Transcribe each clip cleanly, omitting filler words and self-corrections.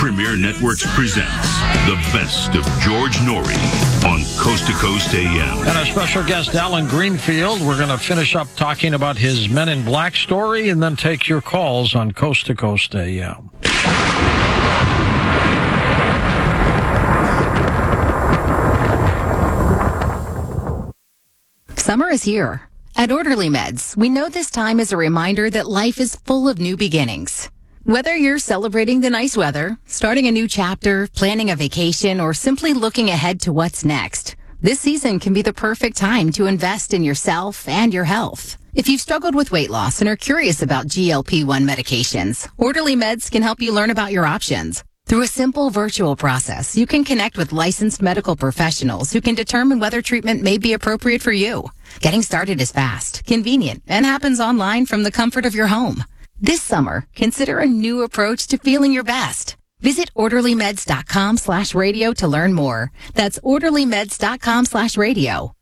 Premier Networks presents the best of George Norrie on Coast to Coast AM. And our special guest, Alan Greenfield. We're going to finish up talking about his Men in Black story and then take your calls on Coast to Coast AM. Summer is here. At Orderly Meds, we know this time is a reminder that life is full of new beginnings. Whether you're celebrating the nice weather, starting a new chapter, planning a vacation, or simply looking ahead to what's next, this season can be the perfect time to invest in yourself and your health. If you've struggled with weight loss and are curious about GLP-1 medications, Orderly Meds can help you learn about your options. Through a simple virtual process, you can connect with licensed medical professionals who can determine whether treatment may be appropriate for you. Getting started is fast, convenient, and happens online from the comfort of your home. This summer, consider a new approach to feeling your best. Visit orderlymeds.com/radio to learn more. That's orderlymeds.com/radio.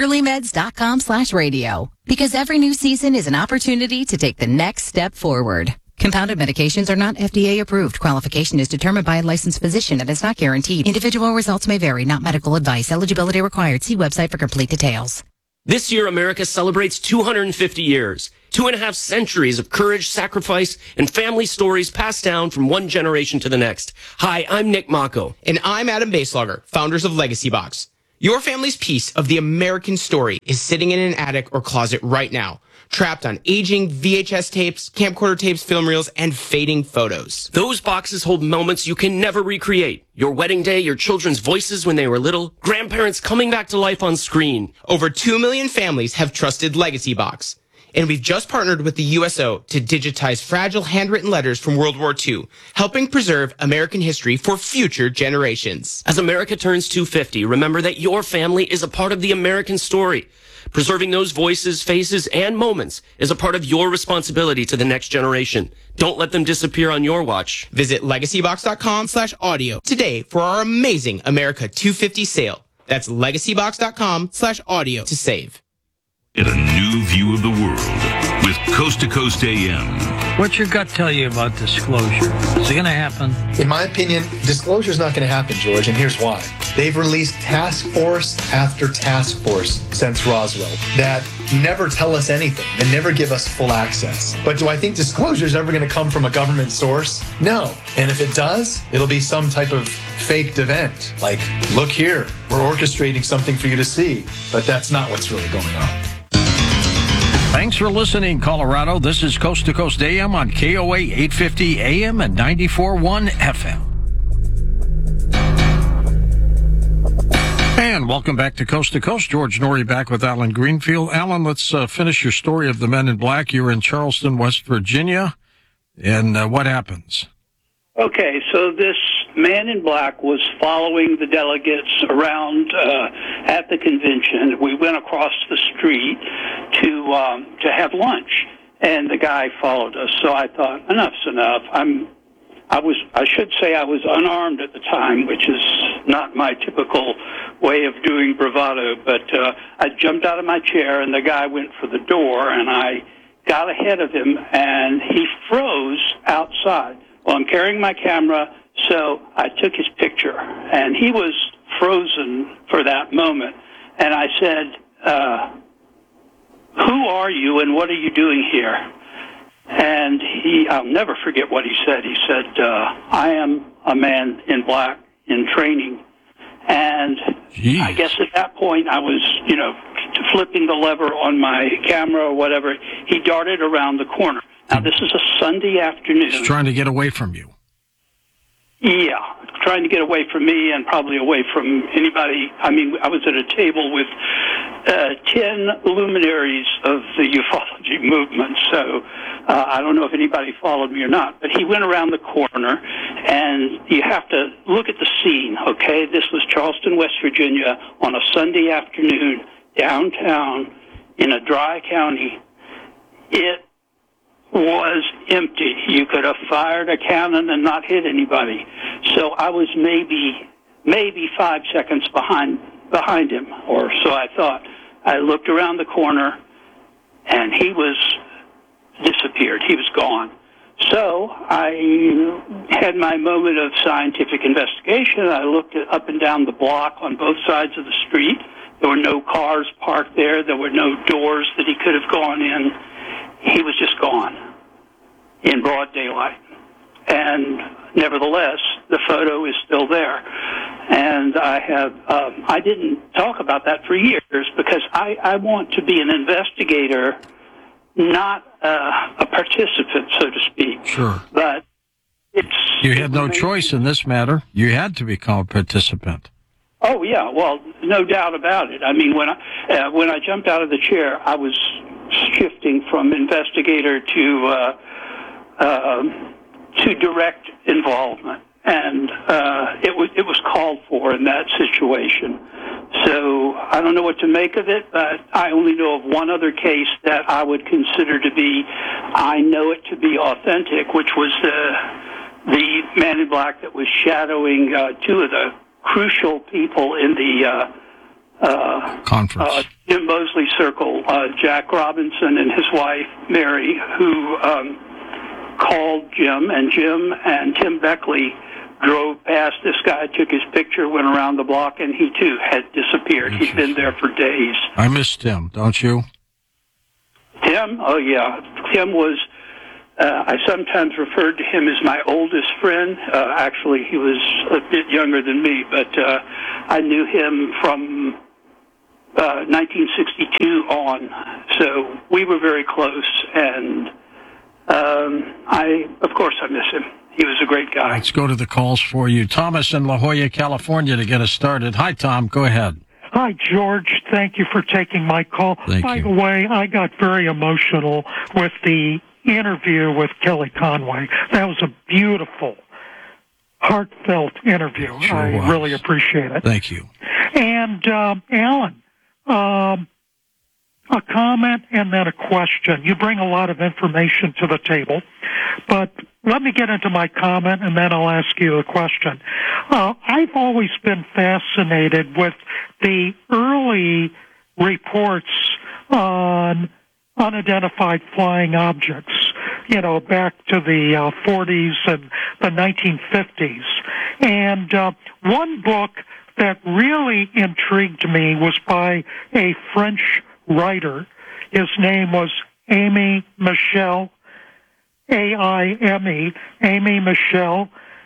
orderlymeds.com/radio. Because every new season is an opportunity to take the next step forward. Compounded medications are not FDA approved. Qualification is determined by a licensed physician and is not guaranteed. Individual results may vary, not medical advice. Eligibility required. See website for complete details. This year, America celebrates 250 years, 2.5 centuries of courage, sacrifice, and family stories passed down from one generation to the next. Hi, I'm Nick Mako. And I'm Adam Baselogger, founders of Legacy Box. Your family's piece of the American story is sitting in an attic or closet right now, trapped on aging VHS tapes, camcorder tapes, film reels, and fading photos. Those boxes hold moments you can never recreate. Your wedding day, your children's voices when they were little, grandparents coming back to life on screen. Over 2 million families have trusted Legacy Box. And we've just partnered with the USO to digitize fragile handwritten letters from World War II, helping preserve American history for future generations. As America turns 250, remember that your family is a part of the American story. Preserving those voices, faces, and moments is a part of your responsibility to the next generation. Don't let them disappear on your watch. Visit legacybox.com/audio today for our amazing America 250 sale. That's legacybox.com/audio to save. Get a new view of the world with Coast to Coast AM. What's your gut tell you about disclosure? Is it going to happen? In my opinion, disclosure is not going to happen, George, and here's why. They've released task force after task force since Roswell that never tell us anything and never give us full access. But do I think disclosure is ever going to come from a government source? No. And if it does, it'll be some type of faked event. Like, look here, we're orchestrating something for you to see. But that's not what's really going on. Thanks for listening, Colorado. This is Coast to Coast AM on KOA 850 AM and 94.1 FM. And welcome back to Coast. George Norrie back with Alan Greenfield. Alan, let's finish your story of the Men in Black. You were in Charleston, West Virginia. And what happens? Okay, so this man in black was following the delegates around at the convention. We went across the street to have lunch, and the guy followed us. So I thought, enough's enough. I should say I was unarmed at the time, which is not my typical way of doing bravado, but I jumped out of my chair, and the guy went for the door, and I got ahead of him, and he froze outside. Well, I'm carrying my camera, so I took his picture, and he was frozen for that moment. And I said, who are you and what are you doing here? And I'll never forget what he said. He said, I am a man in black in training. And Jeez. I guess at that point I was, flipping the lever on my camera or whatever. He darted around the corner. Now, this is a Sunday afternoon. He's trying to get away from you. Yeah, trying to get away from me and probably away from anybody. I mean, I was at a table with 10 luminaries of the ufology movement, so I don't know if anybody followed me or not. But he went around the corner, and you have to look at the scene, okay? This was Charleston, West Virginia, on a Sunday afternoon, downtown, in a dry county. It was empty. You could have fired a cannon and not hit anybody. So I was maybe 5 seconds behind him, or so I thought. I looked around the corner, and he was disappeared. He was gone. So I had my moment of scientific investigation. I looked up and down the block on both sides of the street. There were no cars parked there. There were no doors that he could have gone in. He was just gone in broad daylight. And nevertheless, the photo is still there. And I didn't talk about that for years because I want to be an investigator, not a participant, so to speak. Sure. But you had no choice in this matter. You had to become a participant. Oh yeah, well, no doubt about it. I mean, when I jumped out of the chair, I was shifting from investigator to direct involvement, and it was called for in that situation. So I don't know what to make of it, but I only know of one other case that I would consider to be, I know it to be authentic, which was the man in black that was shadowing two of the crucial people in the conference. Jim Mosley Circle, Jack Robinson and his wife, Mary, who called Jim, and Jim and Tim Beckley drove past this guy, took his picture, went around the block, and he too had disappeared. He'd been there for days. I miss Tim, don't you? Tim? Oh, yeah. Tim was, I sometimes referred to him as my oldest friend. Actually, he was a bit younger than me, but I knew him from 1962 on. So we were very close, and of course, I miss him. He was a great guy. Let's go to the calls for you. Thomas in La Jolla, California, to get us started. Hi, Tom. Go ahead. Hi, George. Thank you for taking my call. By the way, I got very emotional with the interview with Kelly Conway. That was a beautiful, heartfelt interview. Sure I was. really appreciate it. Thank you. And, Alan, a comment and then a question. You bring a lot of information to the table, but let me get into my comment and then I'll ask you a question. I've always been fascinated with the early reports on unidentified flying objects, back to the 40s and the 1950s. And one book that really intrigued me was by a French writer. His name was Aimé Michel, A-I-M-E, Aimé Michel,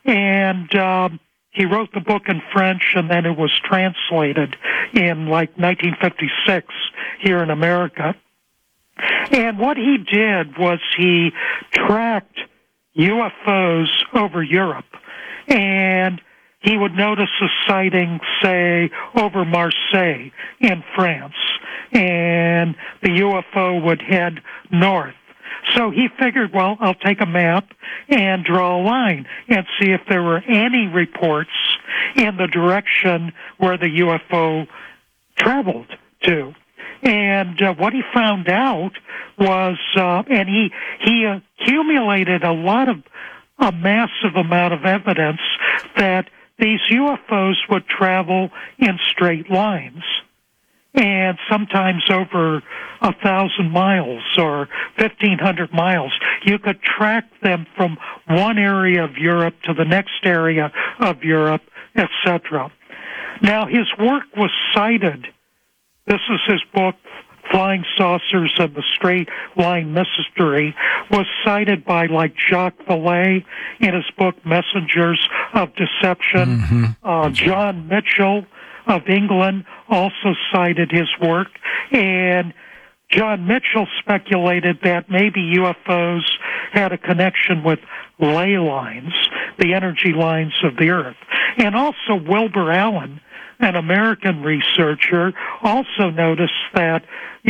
and he wrote the book in French, and then it was translated in 1956 here in America. And what he did was he tracked UFOs over Europe, and he would notice a sighting, say, over Marseille in France, and the UFO would head north. So he figured, well, I'll take a map and draw a line and see if there were any reports in the direction where the UFO traveled to. And what he found out was, and he accumulated a massive amount of evidence that these UFOs would travel in straight lines, and sometimes over 1,000 miles or 1,500 miles. You could track them from one area of Europe to the next area of Europe, etc. Now, his work was cited. This is his book, Flying Saucers and the Straight Line Mystery, was cited by Jacques Vallée in his book Messengers of Deception. John Mitchell of England also cited his work, and John Mitchell speculated that maybe UFOs had a connection with ley lines, the energy lines of the Earth. And also Wilbur Allen, an American researcher, also noticed that,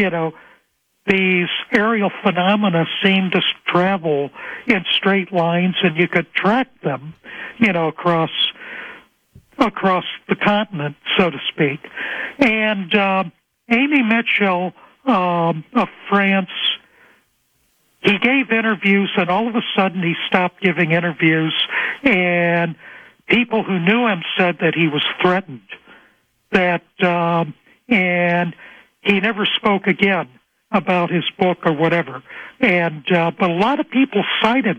these aerial phenomena seem to travel in straight lines, and you could track them, across the continent, so to speak. And Aimé Michel of France, he gave interviews, and all of a sudden he stopped giving interviews, and people who knew him said that he was threatened. And he never spoke again about his book or whatever. And but a lot of people cited it.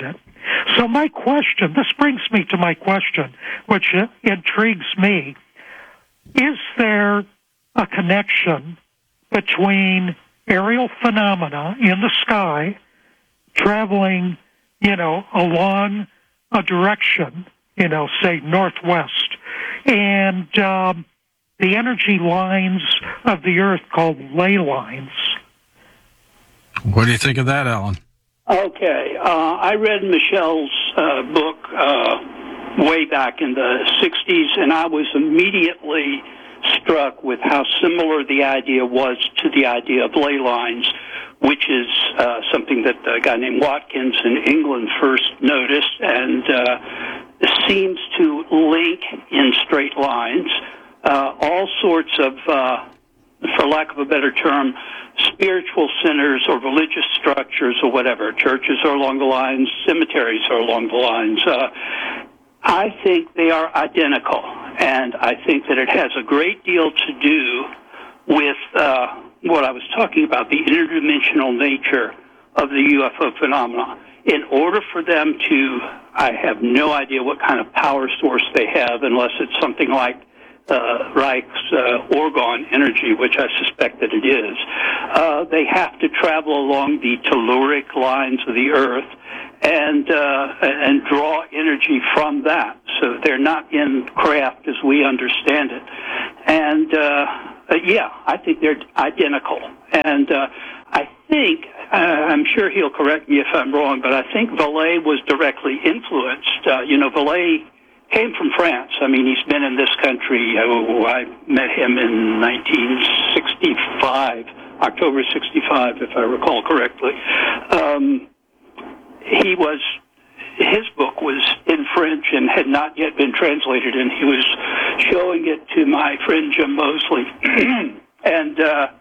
So my question, this brings me to my question, which intrigues me. Is there a connection between aerial phenomena in the sky traveling, along a direction, say northwest, and the energy lines of the Earth called ley lines? What do you think of that, Alan? Okay. I read Michelle's book way back in the 60s, and I was immediately struck with how similar the idea was to the idea of ley lines, which is something that a guy named Watkins in England first noticed, and seems to link in straight lines all sorts of, for lack of a better term, spiritual centers or religious structures or whatever. Churches are along the lines, cemeteries are along the lines. I think they are identical, and I think that it has a great deal to do with what I was talking about, the interdimensional nature of the UFO phenomena. In order for them to, I have no idea what kind of power source they have, unless it's something like Reich's Orgone energy, which I suspect that it is. They have to travel along the telluric lines of the Earth and draw energy from that. So they're not in craft as we understand it. And yeah, I think they're identical. And I think, I'm sure he'll correct me if I'm wrong, but I think Vallée was directly influenced. Vallée came from France. I mean, he's been in this country. I met him in 1965, October 65, if I recall correctly. His book was in French and had not yet been translated, and he was showing it to my friend Jim Mosley. And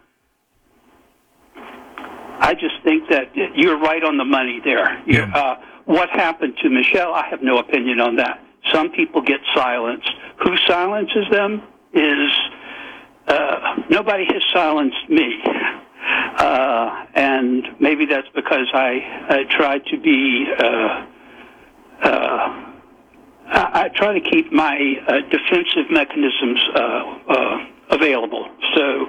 I just think that you're right on the money there. Yeah. What happened to Michelle, I have no opinion on that. Some people get silenced. Who silences them is nobody has silenced me. And maybe that's because I try to be, I try to keep my defensive mechanisms available. So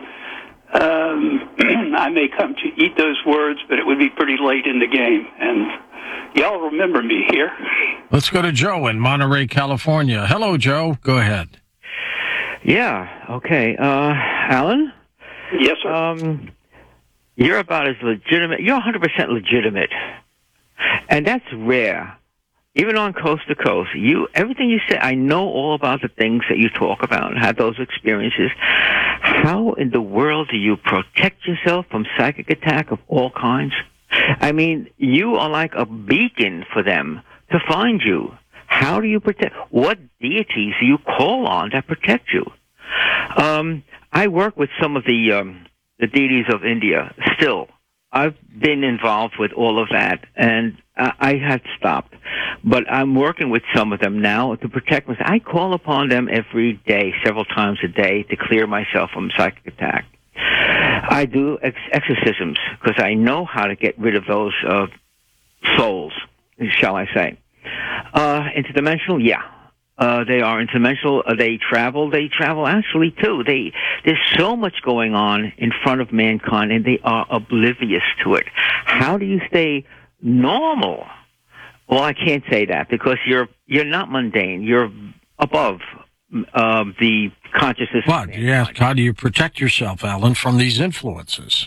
I may come to eat those words, but it would be pretty late in the game. And y'all remember me here. Let's go to Joe in Monterey, California. Hello, Joe. Go ahead. Yeah, okay. Alan? Yes, sir. You're about as legitimate. You're 100% legitimate. And that's rare. Even on Coast to Coast, everything you say, I know all about the things that you talk about and have those experiences. How in the world do you protect yourself from psychic attack of all kinds? I mean, you are like a beacon for them to find you. How do you protect? What deities do you call on that protect you? I work with some of the deities of India still. I've been involved with all of that, and I had stopped. But I'm working with some of them now to protect myself. I call upon them every day, several times a day, to clear myself from psychic attack. I do exorcisms because I know how to get rid of those souls, shall I say. Interdimensional, yeah. They are interdimensional. They travel actually too. There's so much going on in front of mankind, and they are oblivious to it. How do you stay normal? Well, I can't say that because you're not mundane. You're above the consciousness. But yeah, how do you protect yourself, Alan, from these influences?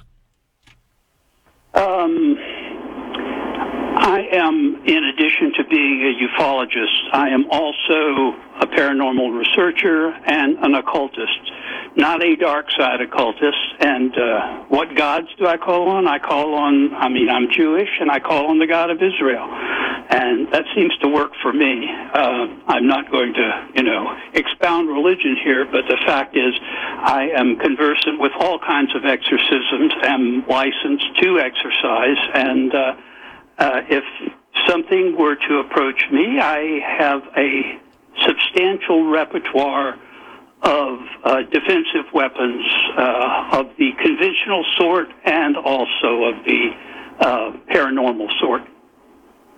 I am, in addition to being a ufologist, I am also a paranormal researcher and an occultist, not a dark side occultist. And what gods do I call on? I'm Jewish, and I call on the God of Israel. And that seems to work for me. I'm not going to, expound religion here, but the fact is I am conversant with all kinds of exorcisms, am licensed to exorcise, and if something were to approach me, I have a substantial repertoire of defensive weapons of the conventional sort and also of the paranormal sort.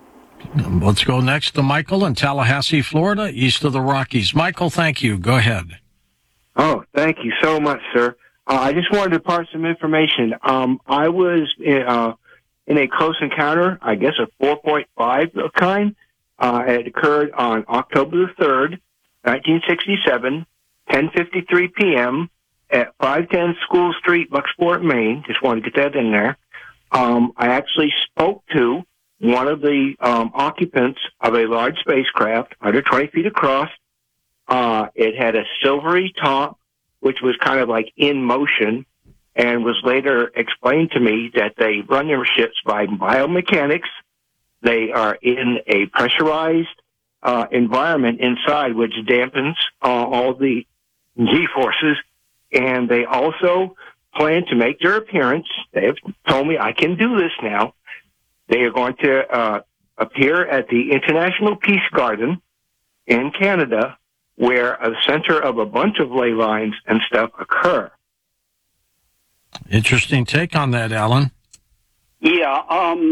Let's go next to Michael in Tallahassee, Florida, east of the Rockies. Michael, thank you. Go ahead. Oh, thank you so much, sir. I just wanted to impart some information. I was in a close encounter, I guess a 4.5 kind. It occurred on October the 3rd, 1967, 10:53 p.m. at 510 School Street, Bucksport, Maine. Just wanted to get that in there. I actually spoke to one of the occupants of a large spacecraft, under 20 feet across. It had a silvery top, which was kind of like in motion, and was later explained to me that they run their ships by biomechanics. They are in a pressurized environment inside, which dampens all the G-forces, and they also plan to make their appearance. They have told me I can do this now. They are going to appear at the International Peace Garden in Canada, where a center of a bunch of ley lines and stuff occur. Interesting take on that, Alan. Yeah,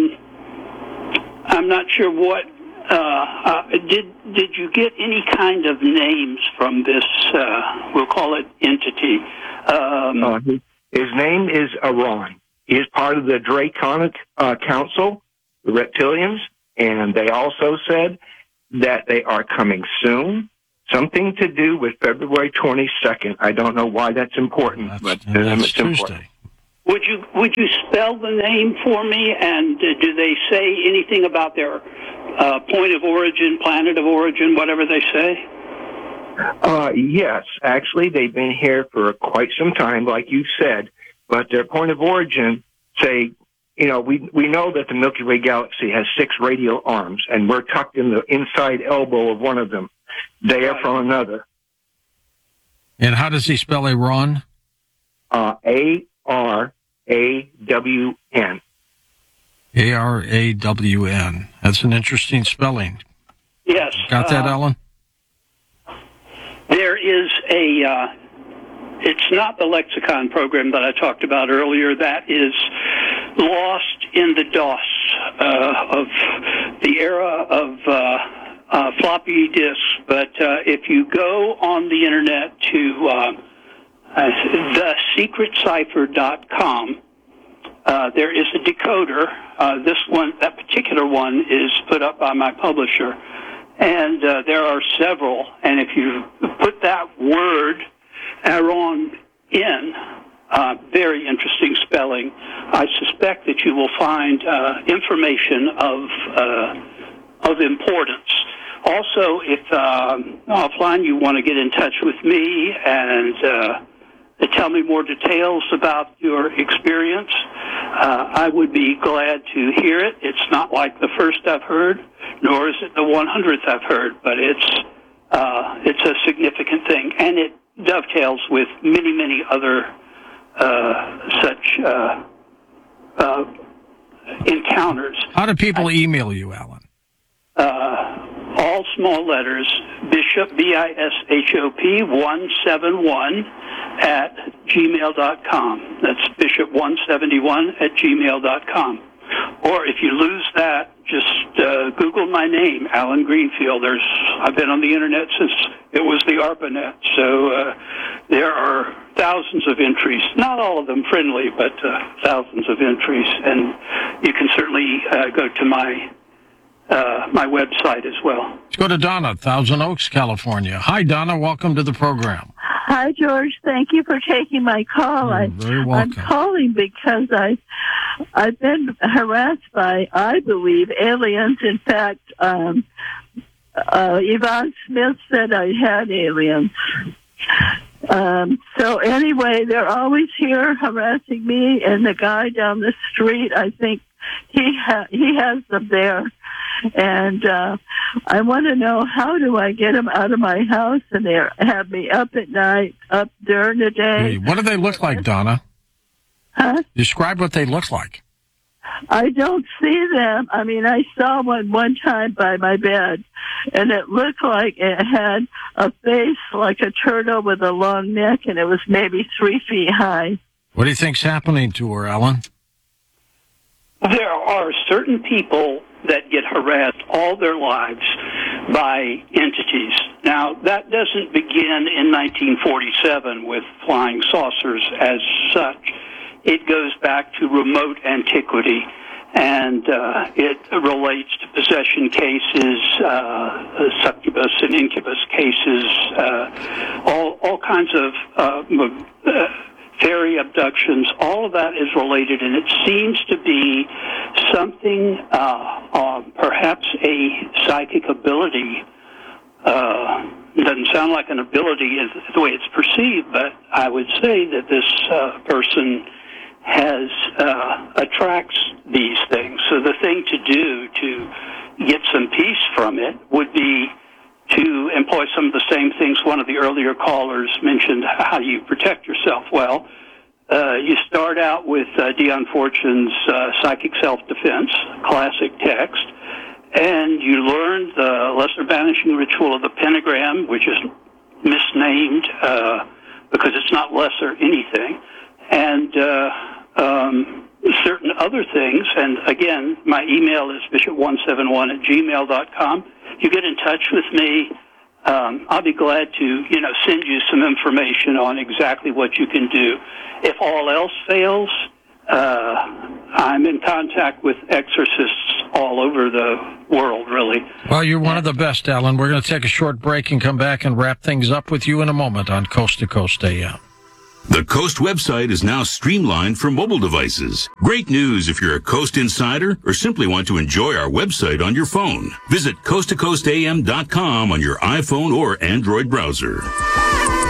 I'm not sure what. Did you get any kind of names from this? We'll call it entity. His name is Iran. He is part of the Draconic Council, the reptilians, and they also said that they are coming soon. Something to do with February 22nd. I don't know why that's important, but it's Tuesday. important. Would you spell the name for me? And do they say anything about their point of origin, planet of origin, whatever they say? Yes, actually, they've been here for quite some time, like you said. But their point of origin, say, we know that the Milky Way galaxy has 6 radial arms, and we're tucked in the inside elbow of one of them. They are from another. And how does he spell Iran? A-R-A-W-N. A-R-A-W-N. That's an interesting spelling. Yes. Got that, Alan? There is it's not the lexicon program that I talked about earlier. That is lost in the DOS of the era of floppy disks. But if you go on the internet to thesecretcipher.com, there is a decoder. That particular one is put up by my publisher. And there are several. And if you put that word, Aaron, in, very interesting spelling, I suspect that you will find information of importance. Also, if offline you want to get in touch with me and tell me more details about your experience, I would be glad to hear it. It's not like the first I've heard, nor is it the 100th I've heard, but it's a significant thing, and it dovetails with many, many other such encounters. How do people email you, Alan? All small letters, Bishop, B-I-S-H-O-P, 171 at gmail.com. That's Bishop171 at gmail.com. Or if you lose that, just Google my name, Alan Greenfield. I've been on the internet since it was the ARPANET, so there are thousands of entries. Not all of them friendly, but thousands of entries. And you can certainly go to my website as well. Let's go to Donna, Thousand Oaks, California. Hi, Donna. Welcome to the program. Hi, George. Thank you for taking my call. You're very welcome. I'm calling because I've been harassed by, I believe, aliens. In fact, Yvonne Smith said I had aliens. So anyway, they're always here harassing me, and the guy down the street, I think he has them there. And I want to know, how do I get them out of my house? And they have me up at night, up during the day. Hey, what do they look like, Donna? Huh? Describe what they look like. I don't see them. I mean, I saw one time by my bed, and it looked like it had a face like a turtle with a long neck, and it was maybe 3 feet high. What do you think's happening to her, Alan? There are certain people that get harassed all their lives by entities. Now, that doesn't begin in 1947 with flying saucers as such. It goes back to remote antiquity, and it relates to possession cases, succubus and incubus cases, all kinds of fairy abductions. All of that is related, and it seems to be something, perhaps a psychic ability. It doesn't sound like an ability the way it's perceived, but I would say that this person attracts these things. So the thing to do to get some peace from it would be to employ some of the same things one of the earlier callers mentioned. How do you protect yourself? Well, you start out with Dion Fortune's Psychic Self-Defense, classic text, and you learn the lesser banishing ritual of the pentagram, which is misnamed because it's not lesser anything, and certain other things. And again, my email is bishop171@gmail.com. You get in touch with me, I'll be glad to, send you some information on exactly what you can do. If all else fails, I'm in contact with exorcists all over the world, really. Well, you're one of the best, Alan. We're going to take a short break and come back and wrap things up with you in a moment on Coast to Coast AM. The Coast website is now streamlined for mobile devices. Great news if you're a Coast insider or simply want to enjoy our website on your phone. Visit coasttocoastam.com on your iPhone or Android browser.